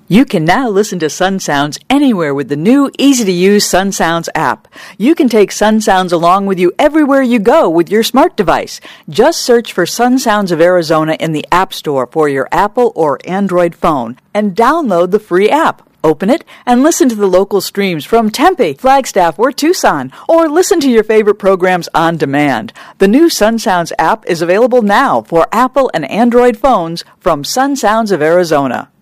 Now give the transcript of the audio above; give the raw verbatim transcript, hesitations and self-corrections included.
You can now listen to Sun Sounds anywhere with the new, easy-to-use Sun Sounds app. You can take Sun Sounds along with you everywhere you go with your smart device. Just search for Sun Sounds of Arizona in the App Store for your Apple or Android phone and download the free app. Open it and listen to the local streams from Tempe, Flagstaff, or Tucson, or listen to your favorite programs on demand. The new Sun Sounds app is available now for Apple and Android phones from Sun Sounds of Arizona.